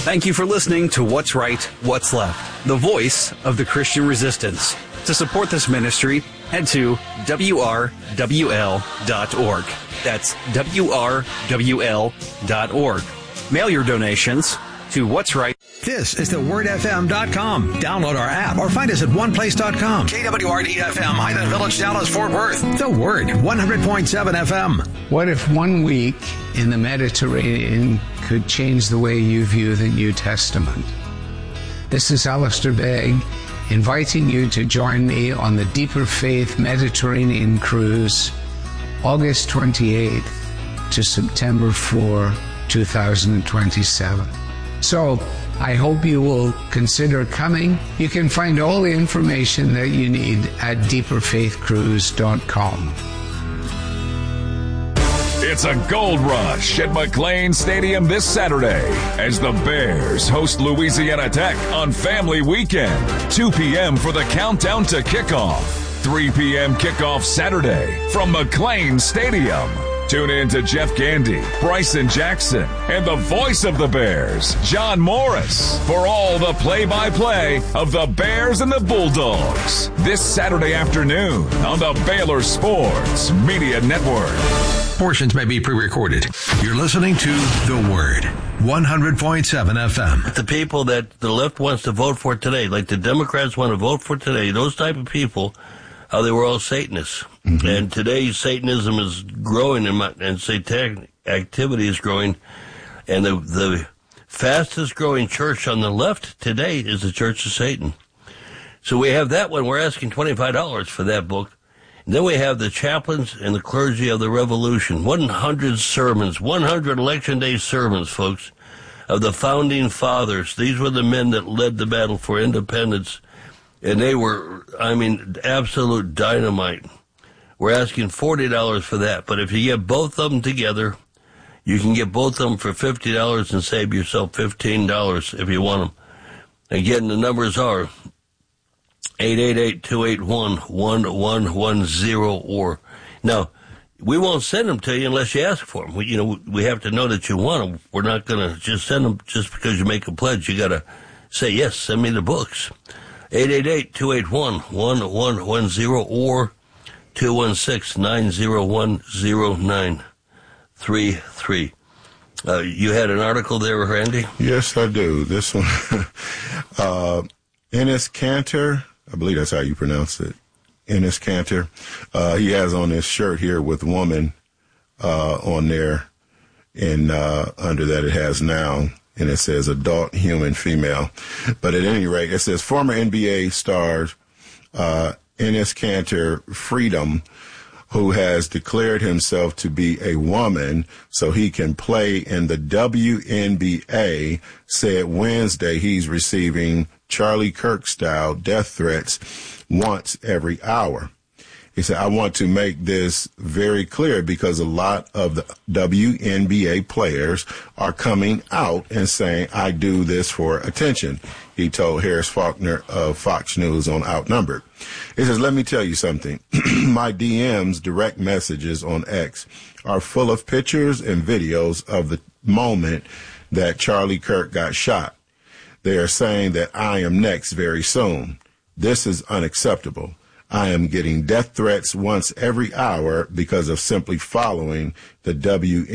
Thank you for listening to What's Right, What's Left, the voice of the Christian resistance. To support this ministry, head to WRWL.org. That's WRWL.org. Mail your donations to What's Right. This is thewordfm.com. Download our app or find us at oneplace.com. KWRD-FM, Highland Village, Dallas, Fort Worth. The Word, 100.7 FM. What if 1 week in the Mediterranean could change the way you view the New Testament? This is Alistair Begg, inviting you to join me on the Deeper Faith Mediterranean Cruise, August 28th to September 4, 2027. So, I hope you will consider coming. You can find all the information that you need at deeperfaithcruise.com. It's a gold rush at McLane Stadium this Saturday as the Bears host Louisiana Tech on Family Weekend. 2 p.m. for the countdown to kickoff. 3 p.m. kickoff Saturday from McLane Stadium. Tune in to Jeff Gandy, Bryson Jackson, and the voice of the Bears, John Morris, for all the play-by-play of the Bears and the Bulldogs. This Saturday afternoon on the Baylor Sports Media Network. Portions may be pre-recorded. You're listening to The Word, 100.7 FM. The people that the left wants to vote for today, like the Democrats want to vote for today, those type of people, they were all Satanists. Mm-hmm. And today Satanism is growing and satanic activity is growing. And the fastest growing church on the left today is the Church of Satan. So we have that one. We're asking $25 for that book. And then we have the Chaplains and the Clergy of the Revolution. 100 sermons, 100 Election Day sermons, folks, of the Founding Fathers. These were the men that led the battle for independence. And they were, absolute dynamite. We're asking $40 for that. But if you get both of them together, you can get both of them for $50 and save yourself $15 if you want them. Again, the numbers are 888-281-1110 or... Now, we won't send them to you unless you ask for them. We have to know that you want them. We're not going to just send them just because you make a pledge. You got to say, yes, send me the books. 888-281-1110 or 216-901-0933. You had an article there, Randy? Yes, I do. This one, Enes Kanter, I believe that's how you pronounce it. Enes Kanter. He has on his shirt here with woman on there, and under that it has noun. And it says adult, human, female. But at any rate, it says former NBA stars Enes Kanter Freedom, who has declared himself to be a woman so he can play in the WNBA, said Wednesday he's receiving Charlie Kirk-style death threats once every hour. He said, I want to make this very clear because a lot of the WNBA players are coming out and saying, I do this for attention, he told Harris Faulkner of Fox News on Outnumbered. He says, let me tell you something. My DMs, direct messages on X, are full of pictures and videos of the moment that Charlie Kirk got shot. They are saying that I am next very soon. This is unacceptable. I am getting death threats once every hour because of simply following the